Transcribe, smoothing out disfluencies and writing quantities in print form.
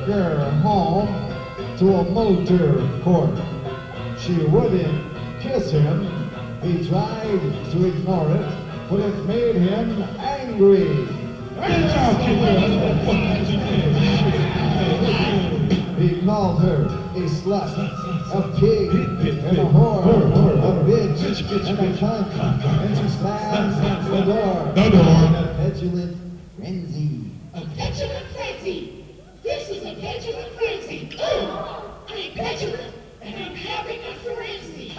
her home to a motor court. She wouldn't kiss him. He tried to ignore it, but it made him angry. He called her a slut, a pig, and a whore, a bitch, and a cunt, and she slammed the door in a petulant frenzy. A petulant frenzy! This is a petulant frenzy! Oh, I'm petulant, and I'm having a frenzy!